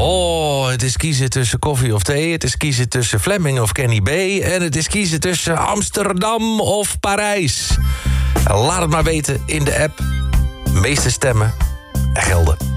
Oh, het is kiezen tussen koffie of thee. Het is kiezen tussen Fleming of Kenny B. En het is kiezen tussen Amsterdam of Parijs. Laat het maar weten in de app. De meeste stemmen gelden.